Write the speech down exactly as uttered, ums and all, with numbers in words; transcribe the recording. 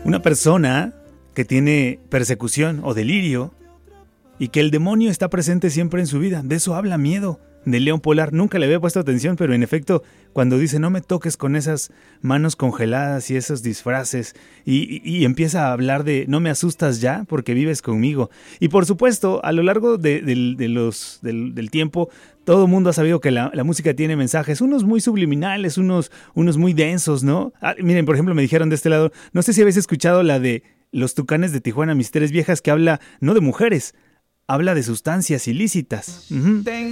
Una persona que tiene persecución o delirio y que el demonio está presente siempre en su vida. De eso habla Miedo, de León Polar. Nunca le había puesto atención, pero en efecto, cuando dice no me toques con esas manos congeladas y esos disfraces, y, y, y empieza a hablar de no me asustas ya porque vives conmigo. Y por supuesto, a lo largo de, de, de los, del, del tiempo, todo el mundo ha sabido que la, la música tiene mensajes, unos muy subliminales, unos, unos muy densos, ¿no? Ah, miren, por ejemplo, me dijeron de este lado, no sé si habéis escuchado la de Los Tucanes de Tijuana, Mis Tres Viejas, que habla no de mujeres, habla de sustancias ilícitas. Uh-huh.